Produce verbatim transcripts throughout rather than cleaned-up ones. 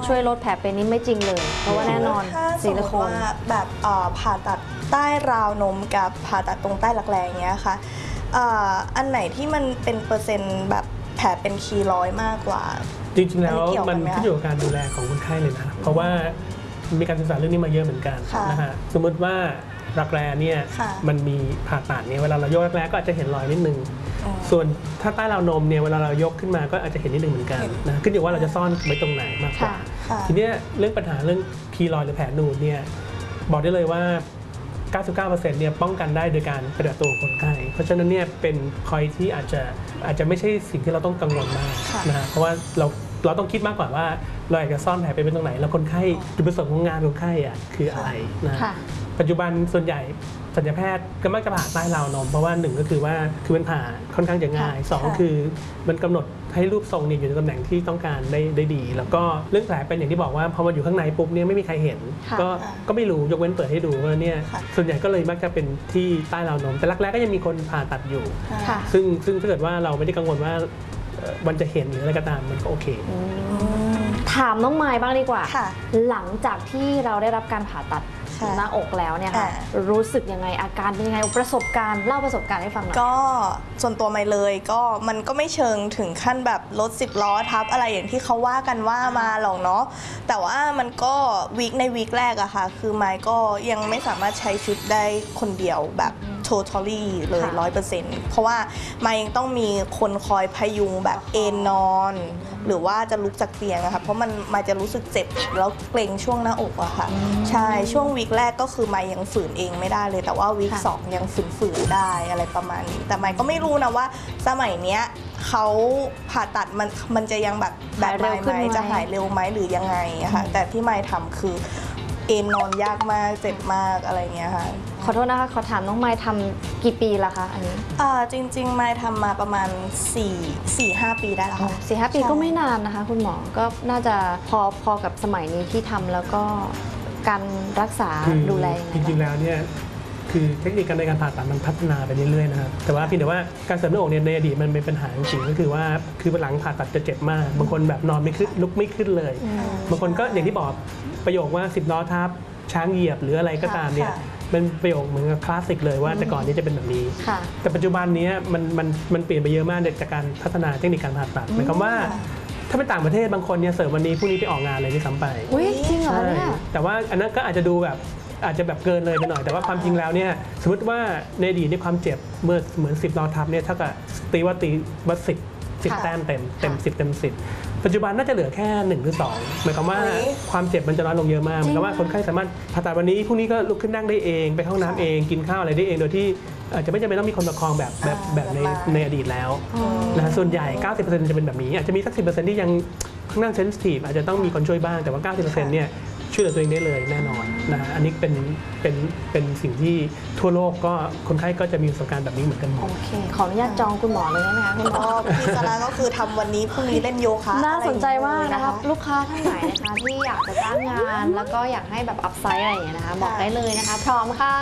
ช่วยลดแผลเป็นนี่ไม่จริงเลยเพราะว่าแน่นอนซิลิโคนแบบผ่าตัดใต้ราวนมกับผ่าตัดตรงใต้รักแร้อย่างเงี้ยค่ะอันไหนที่มันเป็นเปอร์เซ็นต์แบบแผลเป็นคีร้อยมากกว่าจริงๆแล้วมันขึ้นอยู่กับการดูแลของคนไข้เลยนะเพราะว่ามีการศึกษาเรื่องนี้มาเยอะเหมือนกันนะฮะสมมติว่ารักแร้เนี่ยมันมีผ่าตัดเนี่ยเวลาเรายกรักแร้ก็อาจจะเห็นรอยนิดนึงส่วนถ้าใต้ราวนมเนี่ยเวลาเรายกขึ้นมาก็อาจจะเห็นนิดนึงเหมือนกันนะขึ้นอยู่ว่าเราจะซ่อนไว้ตรงไหนมากกว่าทีนี้เรื่องปัญหาเรื่องคีรอยหรือแผลนูนเนี่ยบอกได้เลยว่า เก้าสิบเก้าเปอร์เซ็นต์ เนี่ยป้องกันได้โดยการปฏิบัติตัวคนไข้เพราะฉะนั้นเนี่ยเป็นคอยที่อาจจะอาจจะไม่ใช่สิ่งที่เราต้องกังวลมากนะฮะเพราะว่าเราเราต้องคิดมากกว่าว่าเราอยากจะซ่อนแผลเป็นตรงไหนแล้วคนไข้จุดประสงค์ของงานคนไข้อ่ะคืออะไรนะปัจจุบันส่วนใหญ่ศัลยแพทย์ก็มักจะผ่าใต้ราวนมเพราะว่าหนึ่งก็คือว่าคือมันผ่าค่อนข้างจะง่ายสองคือมันกำหนดให้รูปทรงเนี่ยอยู่ในตำแหน่งที่ต้องการได้ได้ดีแล้วก็เรื่องแผลเป็นอย่างที่บอกว่าพอมันอยู่ข้างในปุ๊บเนี่ยไม่มีใครเห็นก็ก็ไม่รู้ยกเว้นเปิดให้ดูว่าเนี่ยส่วนใหญ่ก็เลยมักจะเป็นที่ใต้ราวนมแต่รักแร้ก็ยังมีคนผ่าตัดอยู่ซึ่งซึ่งถ้าเกิดว่าเราไม่ได้กังวลว่ามันจะเห็นหรืออะไรก็ตามมันก็โอเคถามน้องไม้บ้างดีกว่าหลังจากที่เราได้รับการผ่าตัดหน้าอกแล้วเนี่ยค่ะรู้สึกยังไงอาการเป็นยังไงประสบการณ์เล่าประสบการณ์ให้ฟังหน่อยก็ส่วนตัวไม่เลยก็มันก็ไม่เชิงถึงขั้นแบบรถสิบล้อทับอะไรอย่างที่เขาว่ากันว่ามาหรอกเนาะแต่ว่ามันก็วีคในวีคแรกอะค่ะคือไม้ก็ยังไม่สามารถใช้ชีวิตได้คนเดียวแบบ totally เลย ร้อยเปอร์เซ็นต์ เพราะว่าไม้ยังต้องมีคนคอยพยุงแบบเอนนอนหรือว่าจะลุกจากเตียงอะค่ะเพราะมันไม้จะรู้สึกเจ็บแล้วเกร็งช่วงหน้าอกอะค่ะใช่ช่วงวีคแรกก็คือไม้ยังฝืนเองไม่ได้เลยแต่ว่าวีคสองยังฝืนๆได้อะไรประมาณนี้แต่ไม้ก็ไม่รู้นะว่าสมัยเนี้ยเขาผ่าตัดมันมันจะยังแบบแบบไม้ไหมจะหายเร็วไหมหรือยังไงอะค่ะแต่ที่ไม้ทำคือเอนนอนยากมากเจ็บมากอะไรเงี้ยค่ะขอโทษนะคะขอถามน้องไม้ทำกี่ปีละคะอันนี้อ่าจริงๆไม้ทำมาประมาณสี่สี่ห้าปีได้แล้วค่ะสี่ห้าปีก็ไม่นานนะคะคุณหมอก็น่าจะพอพอกับสมัยนี้ที่ทำแล้วก็การรักษาดูแลจริงๆแล้วเนี่ยคือเทคนิคการในการผ่าตัดมันพัฒนาไปเรื่อยๆนะครับแต่ว่าเพียงแต่ว่าการเสริมหน้าอกเนี่ยในอดีตมันเป็นปัญหาจริงๆก็คือว่าคือหลังผ่าตัดจะเจ็บมากบางคนแบบนอนไม่ขึ้นลุกไม่ขึ้นเลยบางคนก็อย่างที่บอกประโยคว่าสิบล้อทับช้างเหยียบหรืออะไรก็ตามเนี่ยเป็นประโยคเหมือนกับคลาสสิกเลยว่าแต่ก่อนนี้จะเป็นแบบนี้แต่ปัจจุบันนี้มันมันมันเปลี่ยนไปเยอะมากจากการพัฒนาเทคนิคการผ่าตัดหมายความว่าถ้าเป็นต่างประเทศบางคนเนี่ยเสริมวันนี้พรุ่งนี้ไปออกงานเลยที่ซ้ำไปจริงเหรอเนี่ยแต่ว่าอันนั้นก็อาจจะดูแบบอาจจะแบบเกินเลยไปหน่อยแต่ว่าความจริงแล้วเนี่ยสมมติว่าในอดีตนี่ความเจ็บเมื่อเหมือนสิบล้อทับเนี่ยถ้ากับตีว่าตีว่าสิบสิบแต้มเต็มเต็มสิบเต็มสิบปัจจุบันน่าจะเหลือแค่หนึ่งหรือสองหมายความว่าความเจ็บมันจะน้อยลงเยอะมากหมายความว่าคนไข้สามารถผ่าตัดวันนี้พรุ่งนี้ก็ลุกขึ้นนั่งได้เองไปห้องน้ำเองกินข้าวอะไรได้เองโดยที่อาจจะไม่จำเป็นต้องมีคนประคองแบบแบบแบบในในอดีตแล้วนะส่วนใหญ่ เก้าสิบเปอร์เซ็นต์ จะเป็นแบบนี้อาจจะมีสัก สิบเปอร์เซ็นต์ ที่ยังข้างหน้าเซนซิทีฟอาจจะต้องมีคนช่วยบ้างแต่ว่า เก้าสิบเปอร์เซ็นต์ เนี่ยช่วยเหลือตัวเองได้เลยแน่นอนนะอันนี้เป็นเป็นเป็นสิ่งที่ทั่วโลกก็คนไข้ก็จะมีประสบการณ์แบบนี้เหมือนกันหมดโอเคขออนุญาตจองคุณหมอเลยได้ไหมคะคุณหมอพี่สาราก็คือทำวันนี้พรุ่งนี้เล่นโยคะน่าสนใจมากนะคะลูกค้าท่านไหนนะคะที่อยากจะจ้างงานแล้วก็อยากให้แบบอัพไซด์อะไรอย่างเงี้ยนะคะบอกได้เลยนะคะพร้อมค่ะ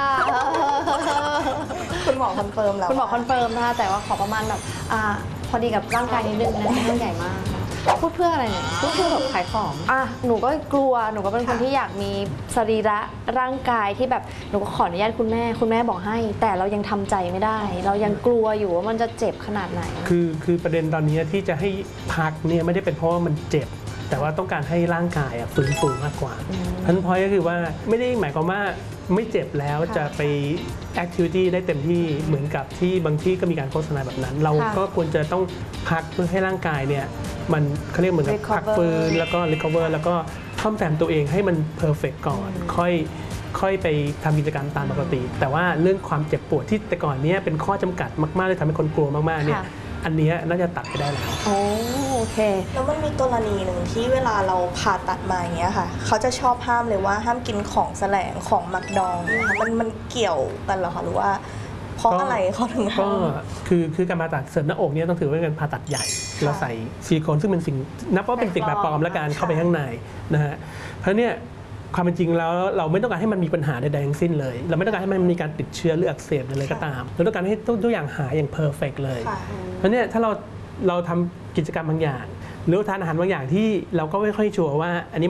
คุณหมอคอนเฟิร์มแล้วคุณหมอคอนเฟิร์มนะคะแต่ว่าขอประมาณแบบอ่าพอดีกับร่างกายนิดนึงนะเรื่องใหญ่มากพูดเพื่ออะไรเนี่ยพูดเพื่อแบบขายของอ่ะหนูก็กลัวหนูก็เป็นคนที่อยากมีสรีระร่างกายที่แบบหนูก็ขออนุญาตคุณแม่คุณแม่บอกให้แต่เรายังทำใจไม่ได้เรายังกลัวอยู่ว่ามันจะเจ็บขนาดไหนคือคือประเด็นตอนนี้ที่จะให้พักเนี่ยไม่ได้เป็นเพราะว่ามันเจ็บแต่ว่าต้องการให้ร่างกายฟื้นฟูมากกว่าเพราะฉะนั้นพอยก็คือว่าไม่ได้หมายความว่าไม่เจ็บแล้วจะไปแอคทิวิตี้ได้เต็มที่เหมือนกับที่บางที่ก็มีการโฆษณาแบบนั้นเราก็ควรจะต้องพักเพื่อให้ร่างกายเนี่ยมันเขาเรียกเหมือนกับพักฟื้นแล้วก็ recover แล้วก็ซ่อมแซมตัวเองให้มัน perfect ก่อนค่อยค่อยไปทำกิจกรรมตามปกติแต่ว่าเรื่องความเจ็บปวดที่แต่ก่อนนี้เป็นข้อจำกัดมากๆเลยทำให้คนกลัวมากๆเนี่ยอันนี้น่าจะตัดไปได้แล้วโอเคแล้วมันมีกรณีหนึ่งที่เวลาเราผ่าตัดมาอย่างเงี้ยค่ะเขาจะชอบห้ามเลยว่าห้ามกินของแสลงของหมักดองเนี่ยมันมันเกี่ยวกันเหรอคะหรือว่าเพราะอะไรเขาถึงห้ามก็คือคือการผ่าตัดเสริมหน้าอกเนี่ยต้องถือว่าเป็นการผ่าตัดใหญ่เราใส่ซิลิโคนซึ่งเป็นสิ่งนับว่าเป็นสิ่งแบบปลอมและการเข้าไปข้างในนะฮะเพราะเนี่ยความเป็นจริงแล้วเราไม่ต้องการให้มันมีปัญหาใดๆทั้งสิ้นเลยเราไม่ต้องการให้มันมีการติดเชื้อหรืออักเสบอะไรก็ตามเราต้องการให้ทุกอย่างหายอย่างเพอร์เฟกต์เลยเพราะเนี่ยถ้าเราเราทำกิจกรรมบางอย่างหรือทานอาหารบางอย่างที่เราก็ไม่ค่อยชัวร์ว่าอันนี้